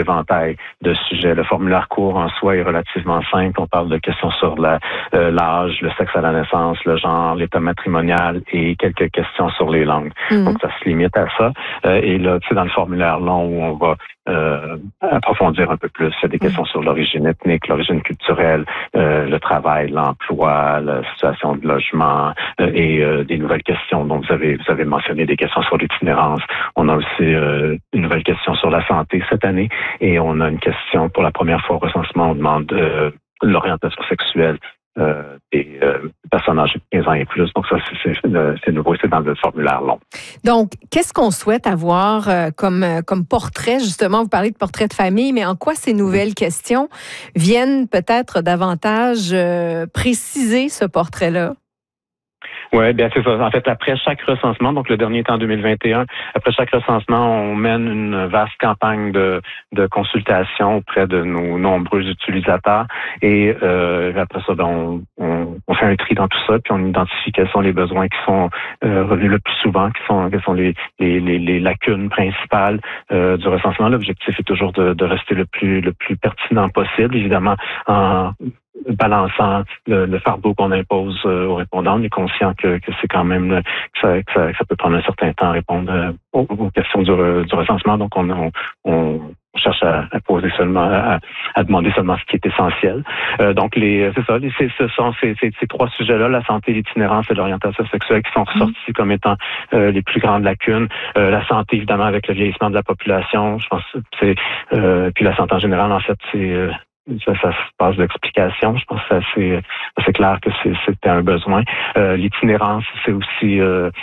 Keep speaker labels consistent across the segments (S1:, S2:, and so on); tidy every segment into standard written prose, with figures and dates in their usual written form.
S1: éventail de sujets. Le formulaire court en soi est relativement simple. On parle de questions sur l'âge, le sexe à la naissance, le genre, l'état matrimonial et quelques questions sur les langues. Donc, ça se limite à ça. Et là, tu sais, dans le formulaire long où on va approfondir un peu plus, il y a des questions sur l'origine ethnique, l'origine culturelle, le travail, l'emploi, la situation de logement et des nouvelles questions. Donc, vous avez mentionné des questions sur l'itinérance. On a aussi une nouvelle question sur la santé cette année et on a une question pour la première fois au recensement. On demande l'orientation sexuelle des personnes âgées de 15 ans et plus. Donc ça, c'est nouveau, c'est dans le formulaire long.
S2: Donc, qu'est-ce qu'on souhaite avoir comme portrait, justement? Vous parlez de portrait de famille, mais en quoi ces nouvelles questions viennent peut-être davantage préciser ce portrait-là?
S1: Oui, bien c'est ça. En fait, après chaque recensement, donc le dernier est en 2021, après chaque recensement, on mène une vaste campagne de consultation auprès de nos nombreux utilisateurs. Et après ça, on fait un tri dans tout ça, puis on identifie quels sont les besoins qui sont revenus le plus souvent, quelles sont les lacunes principales du recensement. L'objectif est toujours de rester le plus pertinent possible, évidemment, en balançant le fardeau qu'on impose aux répondants. On est conscient que c'est quand même que ça peut prendre un certain temps à répondre aux questions du recensement. Donc on cherche à poser seulement à demander seulement ce qui est essentiel. Donc ce sont ces trois sujets-là, la santé, l'itinérance et l'orientation sexuelle, qui sont ressortis comme étant les plus grandes lacunes. La santé, évidemment, avec le vieillissement de la population, je pense que c'est puis la santé en général, en fait, ça se passe d'explication. Je pense que c'est assez clair que c'était un besoin. L'itinérance, c'est aussi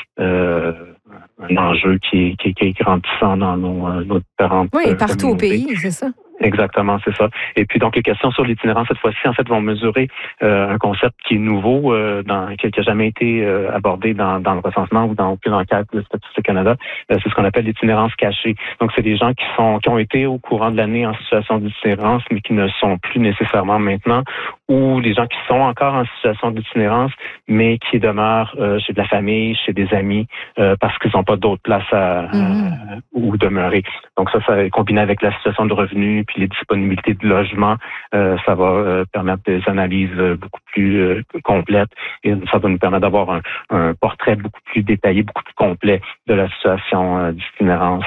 S1: un enjeu qui est grandissant dans nos différentes
S2: partout au pays, c'est ça.
S1: Exactement, c'est ça. Et puis donc les questions sur l'itinérance cette fois-ci en fait vont mesurer un concept qui est nouveau, qui n'a jamais été abordé dans le recensement ou dans aucune enquête de Statistique Canada. C'est ce qu'on appelle l'itinérance cachée. Donc c'est des gens qui ont été au courant de l'année en situation d'itinérance, mais qui ne sont plus nécessairement maintenant, ou des gens qui sont encore en situation d'itinérance, mais qui demeurent chez de la famille, chez des amis, parce qu'ils n'ont pas d'autre place où demeurer. Donc ça est combiné avec la situation de revenus puis les disponibilités de logement, ça va permettre des analyses beaucoup plus complètes et ça va nous permettre d'avoir un portrait beaucoup plus détaillé, beaucoup plus complet de la situation d'itinérance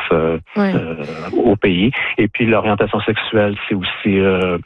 S1: au pays. Et puis l'orientation sexuelle, c'est aussi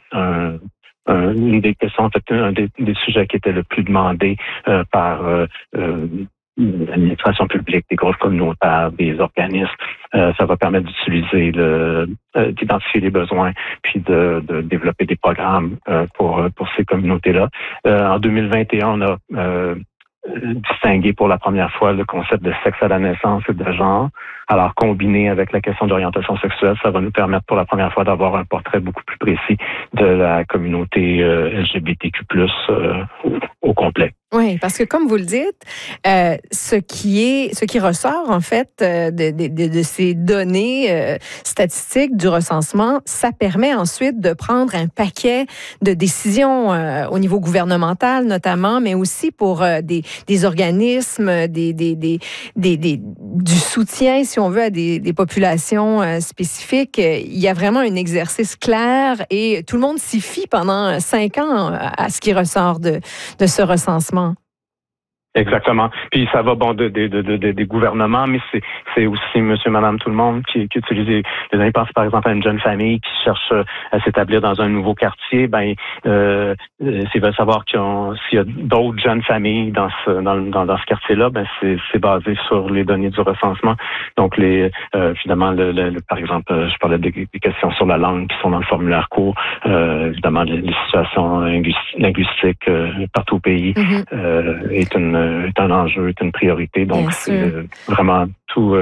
S1: une des questions, en fait, un des sujets qui était le plus demandé par l'administration publique, des groupes communautaires, des organismes. Ça va permettre d'utiliser d'identifier les besoins puis de développer des programmes pour ces communautés-là. En 2021, on a distingué pour la première fois le concept de sexe à la naissance et de genre. Alors, combiné avec la question d'orientation sexuelle, ça va nous permettre pour la première fois d'avoir un portrait beaucoup plus précis de la communauté LGBTQ+, au complet.
S2: Oui, parce que comme vous le dites, ce qui ressort en fait de ces données statistiques du recensement, ça permet ensuite de prendre un paquet de décisions au niveau gouvernemental notamment, mais aussi pour des organismes, du soutien, si on veut, à des populations spécifiques. Il y a vraiment un exercice clair et tout le monde s'y fie pendant 5 ans à ce qui ressort de ce recensement.
S1: Exactement. Puis ça va des gouvernements, mais c'est aussi monsieur, madame, tout le monde qui utilise les données. Pense par exemple à une jeune famille qui cherche à s'établir dans un nouveau quartier. S'ils veulent savoir s'il y a d'autres jeunes familles dans ce quartier-là, c'est basé sur les données du recensement. Donc évidemment par exemple, je parlais des questions sur la langue qui sont dans le formulaire court. Évidemment, les situations linguistiques partout au pays est un enjeu, est une priorité. Donc, c'est vraiment tout.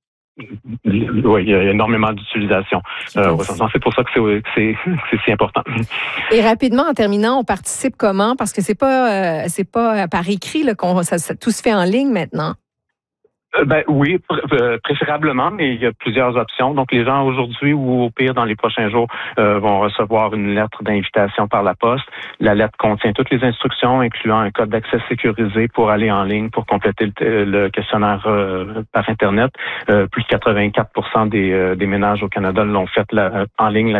S1: Il y a énormément d'utilisation au recensement. C'est pour ça que c'est si important.
S2: Et rapidement, en terminant, on participe comment? Parce que c'est pas par écrit là, tout se fait en ligne maintenant.
S1: Oui, préférablement, mais il y a plusieurs options. Donc, les gens aujourd'hui ou au pire dans les prochains jours vont recevoir une lettre d'invitation par la poste. La lettre contient toutes les instructions, incluant un code d'accès sécurisé pour aller en ligne, pour compléter le questionnaire par Internet. Plus de 84% des ménages au Canada l'ont fait en ligne